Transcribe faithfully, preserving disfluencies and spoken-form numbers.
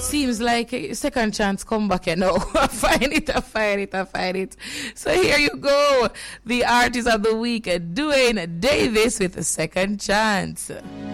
seems like a second chance come back, you know. I find it, I find it, I find it. So here you go. The artist of the week, Dwayne Davis with a second chance.